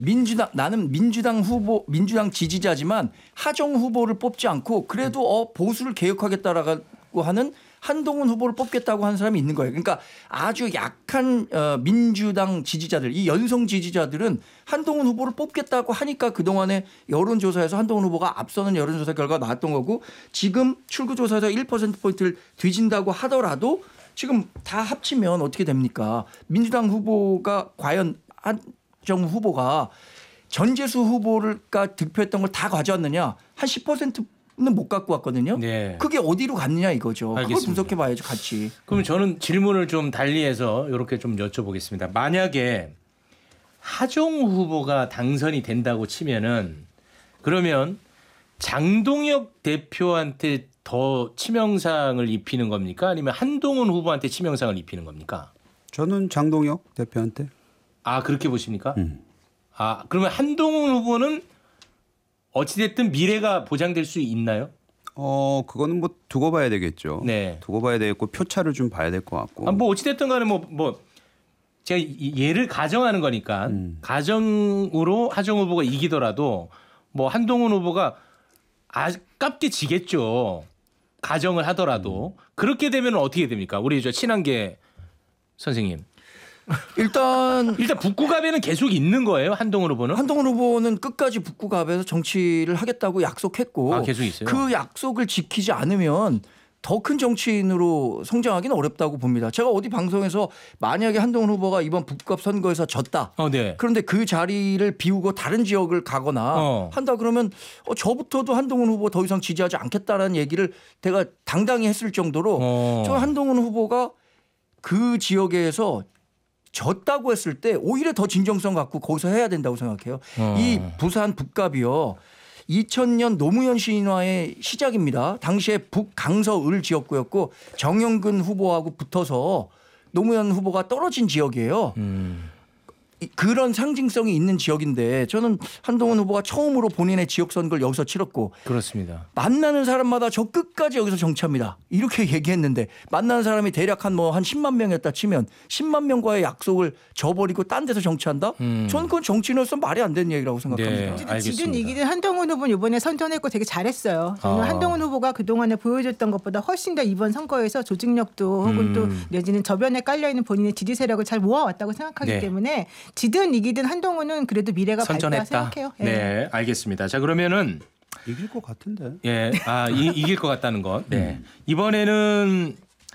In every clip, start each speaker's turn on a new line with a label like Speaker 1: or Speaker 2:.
Speaker 1: 나는 민주당 지지자지만 하정 후보를 뽑지 않고 그래도 보수를 개혁하겠다라고 하는 한동훈 후보를 뽑겠다고 하는 사람이 있는 거예요. 그러니까 아주 약한 민주당 지지자들, 이 연성 지지자들은 한동훈 후보를 뽑겠다고 하니까 그동안에 여론조사에서 한동훈 후보가 앞서는 여론조사 결과가 나왔던 거고, 지금 출구조사에서 1%포인트를 뒤진다고 하더라도 지금 다 합치면 어떻게 됩니까? 민주당 후보가 과연 한정우 후보가 전재수 후보가 득표했던 걸 다 가져왔느냐? 한 10%는 못 갖고 왔거든요. 네. 그게 어디로 갔느냐 이거죠. 알겠습니다. 그걸 분석해 봐야죠, 같이.
Speaker 2: 그럼 저는 질문을 좀 달리해서 이렇게 좀 여쭤보겠습니다. 만약에 하정우 후보가 당선이 된다고 치면은 그러면 장동혁 대표한테 더 치명상을 입히는 겁니까? 아니면 한동훈 후보한테 치명상을 입히는 겁니까?
Speaker 3: 저는 장동혁 대표한테.
Speaker 2: 아, 그렇게 보십니까? 아, 그러면 한동훈 후보는 어찌됐든 미래가 보장될 수 있나요?
Speaker 3: 그거는 뭐 두고 봐야 되겠죠.
Speaker 2: 네.
Speaker 3: 두고 봐야 되겠고 표차를 좀 봐야 될 것 같고.
Speaker 2: 뭐 어찌됐든 간에 뭐 제가 예를 가정하는 거니까 가정으로 하정우 후보가 이기더라도 뭐 한동훈 후보가 아깝게 지겠죠. 가정을 하더라도. 그렇게 되면 어떻게 됩니까? 우리 저 친한계 선생님.
Speaker 1: 일단
Speaker 2: 북구갑에는 계속 있는 거예요, 한동훈 후보는?
Speaker 1: 한동훈 후보는 끝까지 북구갑에서 정치를 하겠다고 약속했고,
Speaker 2: 계속 있어요?
Speaker 1: 그 약속을 지키지 않으면 더 큰 정치인으로 성장하기는 어렵다고 봅니다. 제가 어디 방송에서 만약에 한동훈 후보가 이번 북구갑 선거에서 졌다.
Speaker 2: 네.
Speaker 1: 그런데 그 자리를 비우고 다른 지역을 가거나 한다 그러면 저부터도 한동훈 후보 더 이상 지지하지 않겠다라는 얘기를 제가 당당히 했을 정도로 저 한동훈 후보가 그 지역에서 졌다고 했을 때 오히려 더 진정성 갖고 거기서 해야 된다고 생각해요. 이 부산 북갑이요. 2000년 노무현 신화의 시작입니다. 당시에 북강서을 지역구였고 정영근 후보하고 붙어서 노무현 후보가 떨어진 지역이에요. 그런 상징성이 있는 지역인데 저는 한동훈 후보가 처음으로 본인의 지역 선거를 여기서 치렀고,
Speaker 2: 그렇습니다.
Speaker 1: 만나는 사람마다 저 끝까지 여기서 정치합니다. 이렇게 얘기했는데 만나는 사람이 대략 한 10만 명이었다 치면 10만 명과의 약속을 저버리고 딴 데서 정치한다? 저는 그건 정치인으로서 말이 안 되는 얘기라고 생각합니다.
Speaker 2: 네, 알겠습니다.
Speaker 4: 지든 이기든 한동훈 후보는 이번에 선전했고 되게 잘했어요. 저는 한동훈 후보가 그동안에 보여줬던 것보다 훨씬 더 이번 선거에서 조직력도 혹은 또 내지는 저변에 깔려있는 본인의 지지 세력을 잘 모아왔다고 생각하기 때문에 지든 이기든 한동훈은 그래도 미래가 밝다 생각해요.
Speaker 2: 네, 알겠습니다. 자, 그러면은
Speaker 3: 이길 것 같은데.
Speaker 2: 예, 이길 것 같다는 것. 네. 이번에는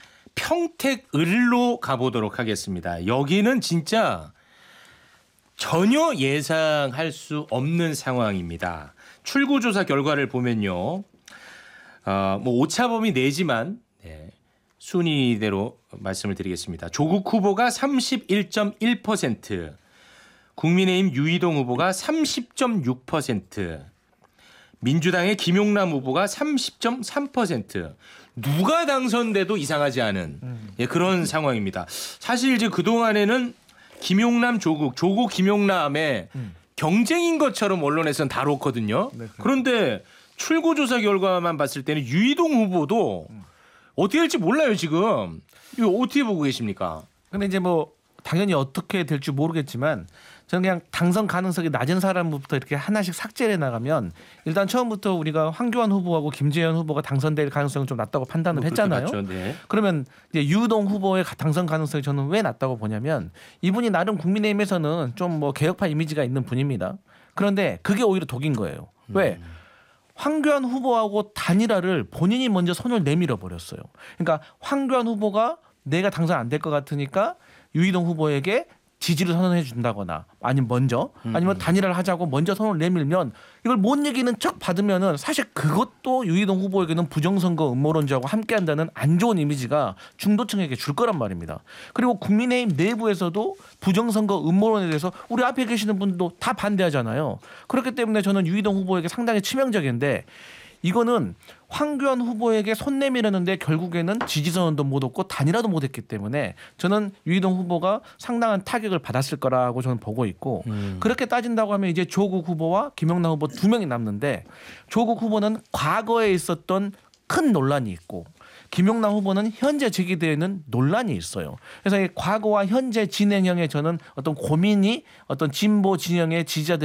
Speaker 2: 평택을로 가보도록 하겠습니다. 여기는 진짜 전혀 예상할 수 없는 상황입니다. 출구조사 결과를 보면요, 뭐 오차범위 내지만 순위대로 말씀을 드리겠습니다. 조국 후보가 31.1%, 국민의힘 유이동 후보가 30.6%, 민주당의 김용남 후보가 30.3%. 누가 당선돼도 이상하지 않은 그런 상황입니다. 사실 이제 그동안에는 김용남 조국 김용남의 경쟁인 것처럼 언론에서는 다뤘거든요. 네, 그런데 출구조사 결과만 봤을 때는 유이동 후보도 어떻게 될지 몰라요, 지금. 이거 어떻게 보고 계십니까?
Speaker 5: 근데 이제 뭐 당연히 어떻게 될지 모르겠지만 저는 그냥 당선 가능성이 낮은 사람부터 이렇게 하나씩 삭제를 해나가면 일단 처음부터 우리가 황교안 후보하고 김재현 후보가 당선될 가능성이 좀 낮다고 판단을 했잖아요.
Speaker 2: 네.
Speaker 5: 그러면 이제 유동 후보의 당선 가능성이 저는 왜 낮다고 보냐면 이분이 나름 국민의힘에서는 좀 뭐 개혁파 이미지가 있는 분입니다. 그런데 그게 오히려 독인 거예요. 왜? 황교안 후보하고 단일화를 본인이 먼저 손을 내밀어 버렸어요. 그러니까 황교안 후보가 내가 당선 안 될 것 같으니까 유이동 후보에게 지지를 선언해 준다거나 아니면 먼저 아니면 단일화를 하자고 먼저 손을 내밀면 이걸 못 이기는 척 받으면은 사실 그것도 유이동 후보에게는 부정선거 음모론자하고 함께한다는 안 좋은 이미지가 중도층에게 줄 거란 말입니다. 그리고 국민의힘 내부에서도 부정선거 음모론에 대해서 우리 앞에 계시는 분도 다 반대하잖아요. 그렇기 때문에 저는 유이동 후보에게 상당히 치명적인데 이거는 황교안 후보에게 손 내밀었는데 결국에는 지지선언도 못 얻고 단일화도 못했기 때문에 저는 유이동 후보가 상당한 타격을 받았을 거라고 저는 보고 있고 그렇게 따진다고 하면 이제 조국 후보와 김영남 후보 두 명이 남는데 조국 후보는 과거에 있었던 큰 논란이 있고 김용남 후보는 현재 제기되어 있는 논란이 있어요. 그래서 이 과거와 현재 진행형의 저는 어떤 고민이 어떤 진보 진영의 지지자들